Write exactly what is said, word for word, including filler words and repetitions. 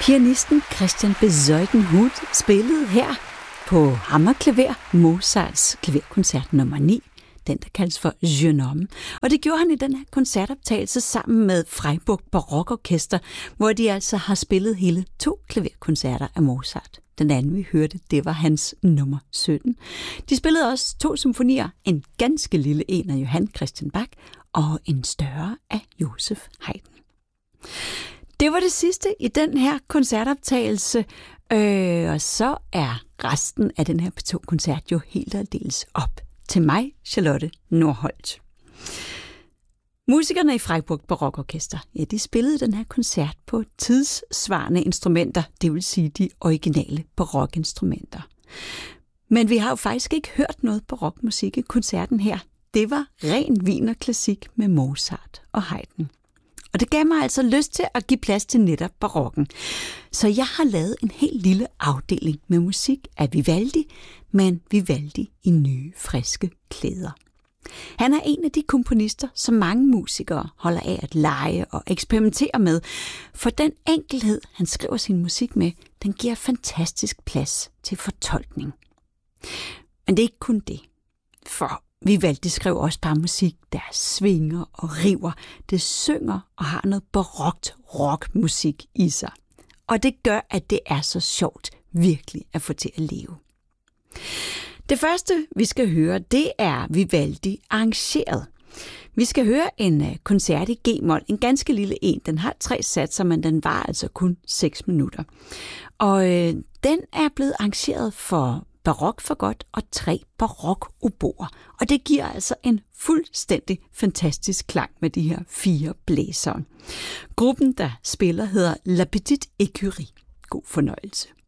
Pianisten Christian Bezuidenhout spillede her på hammerklaver Mozarts klaverkoncert nummer ni, den der kaldes for Jeune Homme. Og det gjorde han i den her koncertoptagelse sammen med Freiburg Barokorkester, hvor de altså har spillet hele to klaverkoncerter af Mozart. Den anden, vi hørte, det var hans nummer sytten. De spillede også to symfonier, en ganske lille en af Johann Christian Bach og en større af Joseph Haydn. Det var det sidste i den her koncertoptagelse, øh, og så er resten af den her P to-koncert jo helt aldeles op til mig, Charlotte Nordholt. Musikerne i Freiburg Barokorkester, ja, de spillede den her koncert på tidssvarende instrumenter, det vil sige de originale barokinstrumenter. Men vi har jo faktisk ikke hørt noget barokmusik i koncerten her. Det var ren wienerklassik med Mozart og Haydn. Og det gav mig altså lyst til at give plads til netop barokken. Så jeg har lavet en helt lille afdeling med musik af Vivaldi, men Vivaldi i nye, friske klæder. Han er en af de komponister, som mange musikere holder af at lege og eksperimentere med, for den enkelhed, han skriver sin musik med, den giver fantastisk plads til fortolkning. Men det er ikke kun det, for Vivaldi skrev også bare musik, der svinger og river. Det synger og har noget barokt rockmusik i sig. Og det gør, at det er så sjovt virkelig at få til at leve. Det første, vi skal høre, det er Vivaldi arrangeret. Vi skal høre en koncert i G-mol, en ganske lille en. Den har tre satser, men den var altså kun seks minutter. Og øh, den er blevet arrangeret for barok for godt og tre barok-oboer. Og det giver altså en fuldstændig fantastisk klang med de her fire blæsere. Gruppen, der spiller, hedder La Petite Écurie. God fornøjelse.